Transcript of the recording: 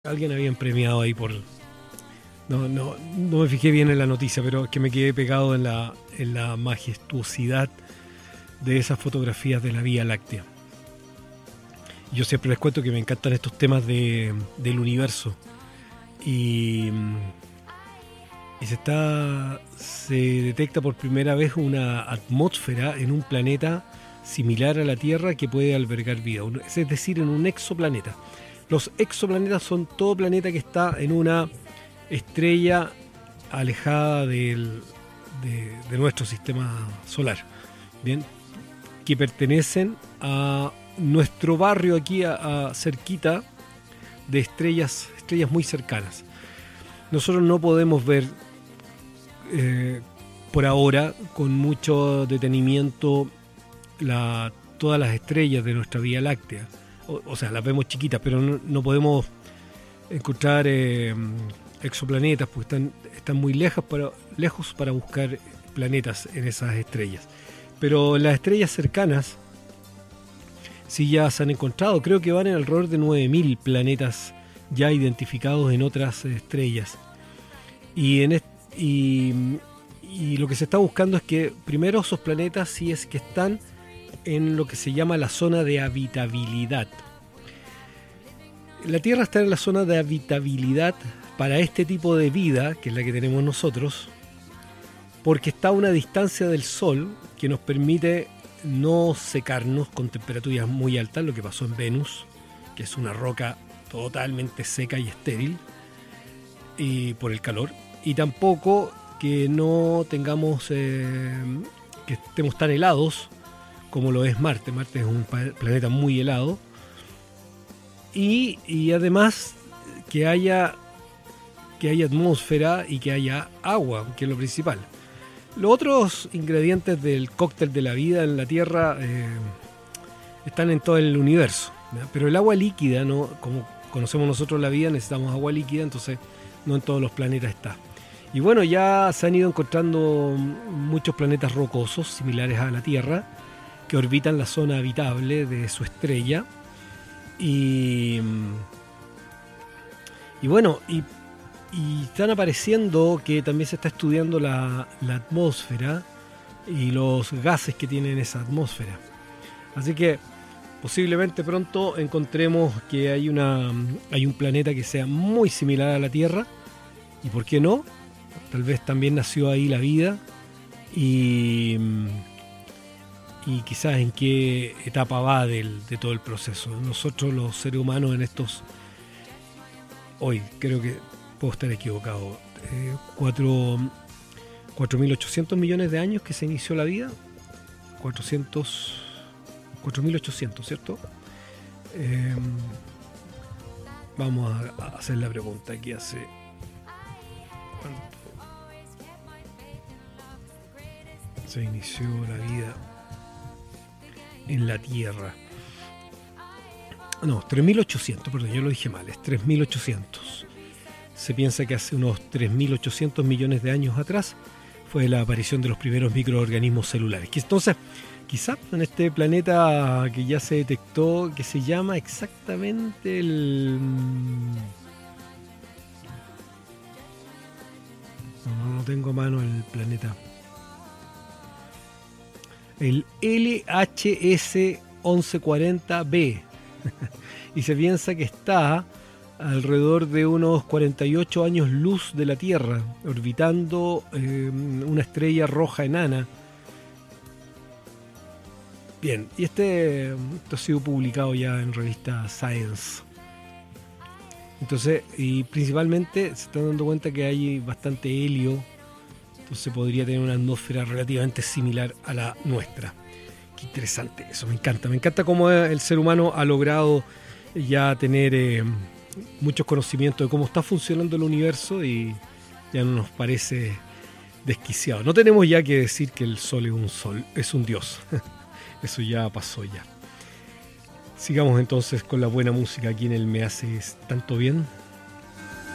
Alguien habían premiado ahí por... No me fijé bien en la noticia, pero es que me quedé pegado en la majestuosidad de esas fotografías de la Vía Láctea. Yo siempre les cuento que me encantan estos temas del universo. Y se detecta por primera vez una atmósfera en un planeta similar a la Tierra que puede albergar vida, es decir, en un exoplaneta. Los exoplanetas son todo planeta que está en una estrella alejada de nuestro sistema solar, bien, que pertenecen a nuestro barrio aquí a cerquita de estrellas muy cercanas. Nosotros no podemos ver por ahora con mucho detenimiento todas las estrellas de nuestra Vía Láctea. O sea, las vemos chiquitas, pero no podemos encontrar exoplanetas porque están muy lejos para buscar planetas en esas estrellas. Pero las estrellas cercanas sí ya se han encontrado. Creo que van en alrededor de 9.000 planetas ya identificados en otras estrellas. Y lo que se está buscando es que primero esos planetas, si es que están en lo que se llama la zona de habitabilidad. La Tierra está en la zona de habitabilidad para este tipo de vida, que es la que tenemos nosotros, porque está a una distancia del Sol que nos permite no secarnos con temperaturas muy altas, lo que pasó en Venus, que es una roca totalmente seca y estéril y por el calor, y tampoco que no tengamos que estemos tan helados como lo es Marte. Marte es un planeta muy helado. Y además que haya atmósfera y que haya agua, que es lo principal. Los otros ingredientes del cóctel de la vida en la Tierra están en todo el universo, ¿ya? Pero el agua líquida, ¿no? Como conocemos nosotros la vida, necesitamos agua líquida, entonces no en todos los planetas está. Y bueno, ya se han ido encontrando muchos planetas rocosos similares a la Tierra, que orbitan la zona habitable de su estrella. Y bueno, y están apareciendo que también se está estudiando la atmósfera y los gases que tienen esa atmósfera. Así que posiblemente pronto encontremos que hay un planeta que sea muy similar a la Tierra. ¿Y por qué no? Tal vez también nació ahí la vida y quizás en qué etapa va de todo el proceso. Nosotros los seres humanos hoy creo que puedo estar equivocado, 4.800 millones de años que se inició la vida, 4.800, ¿cierto? Vamos a hacer la pregunta que hace ¿cuánto se inició la vida en la Tierra? No, 3.800, perdón, yo lo dije mal, es 3.800. Se piensa que hace unos 3.800 millones de años atrás fue la aparición de los primeros microorganismos celulares. Entonces, quizás en este planeta que ya se detectó, que se llama exactamente no tengo a mano el planeta. El LHS 1140b. Y se piensa que está alrededor de unos 48 años luz de la Tierra, orbitando una estrella roja enana. Bien, y esto ha sido publicado ya en revista Science. Entonces, y principalmente se están dando cuenta que hay bastante helio, entonces podría tener una atmósfera relativamente similar a la nuestra. Qué interesante eso, me encanta cómo el ser humano ha logrado ya tener muchos conocimientos de cómo está funcionando el universo y ya no nos parece desquiciado. No tenemos ya que decir que el sol es un dios. Eso ya pasó ya. Sigamos entonces con la buena música aquí en el Me Haces Tanto Bien.